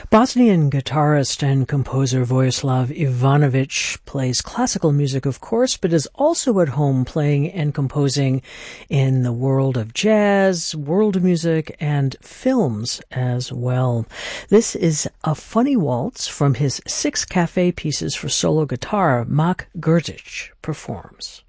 Bosnian guitarist and composer Vojislav Ivanovic plays classical music, of course, but is also at home playing and composing in the world of jazz, world music, and films as well. This is a funny waltz from his 6 cafe pieces for solo guitar Mak Grdic performs.